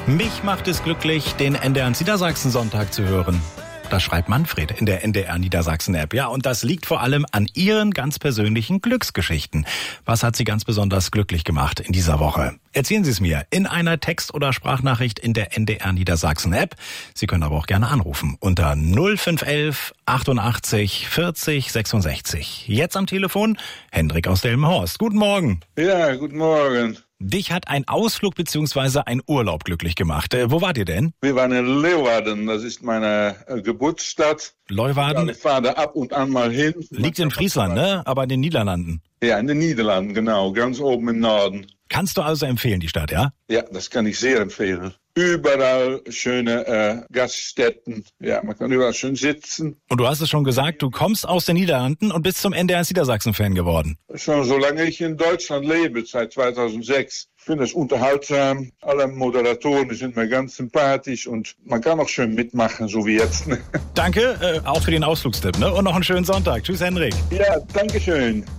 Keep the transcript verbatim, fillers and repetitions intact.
Mich macht es glücklich, den N D R Niedersachsen-Sonntag zu hören. Das schreibt Manfred in der N D R Niedersachsen-App. Ja, und das liegt vor allem an Ihren ganz persönlichen Glücksgeschichten. Was hat Sie ganz besonders glücklich gemacht in dieser Woche? Erzählen Sie es mir in einer Text- oder Sprachnachricht in der N D R Niedersachsen-App. Sie können aber auch gerne anrufen unter null fünf elf achtundachtzig vierzig sechsundsechzig. Jetzt am Telefon Hendrik aus Delmenhorst. Guten Morgen. Ja, guten Morgen. Dich hat ein Ausflug bzw. ein Urlaub glücklich gemacht. Äh, wo wart ihr denn? Wir waren in Leeuwarden, das ist meine äh, Geburtsstadt. Leeuwarden? Ja, ich fahre da ab und an mal hin. Liegt in Friesland, ne? Aber in den Niederlanden. Ja, in den Niederlanden, genau, ganz oben im Norden. Kannst du also empfehlen, die Stadt, ja? Ja, das kann ich sehr empfehlen. Überall schöne äh, Gaststätten. Ja, man kann überall schön sitzen. Und du hast es schon gesagt, du kommst aus den Niederlanden und bist zum N D R Niedersachsen-Fan geworden. Schon solange ich in Deutschland lebe, seit zweitausendsechs. Ich finde es unterhaltsam. Alle Moderatoren sind mir ganz sympathisch und man kann auch schön mitmachen, so wie jetzt. Danke, äh, auch für den Ausflugstipp, ne? Und noch einen schönen Sonntag. Tschüss, Hendrik. Ja, danke schön.